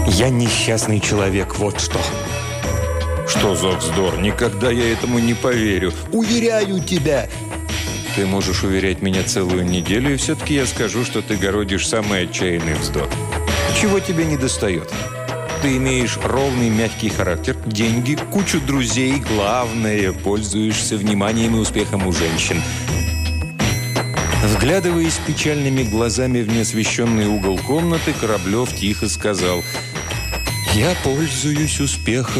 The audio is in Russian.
Я несчастный человек, вот что. Что за вздор? Никогда я этому не поверю. Уверяю тебя. Ты можешь уверять меня целую неделю, и все-таки я скажу, что ты городишь самый отчаянный вздор. Чего тебе не достает? Ты имеешь ровный, мягкий характер, деньги, кучу друзей, главное, пользуешься вниманием и успехом у женщин. Вглядываясь печальными глазами в неосвещенный угол комнаты, Кораблев тихо сказал: «Я пользуюсь успехом